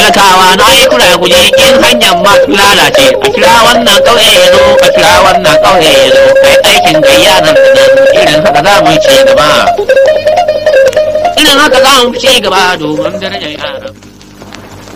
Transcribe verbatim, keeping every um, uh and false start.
talakawa na yi kura guje in hanyar ma lalace a kira wannan ƙauye ya zo a kira wannan ƙauye ya zo kai aikin gayya nan da nan irin haka za mu ci gaba irin haka za mu ci gaba domin darajar yaran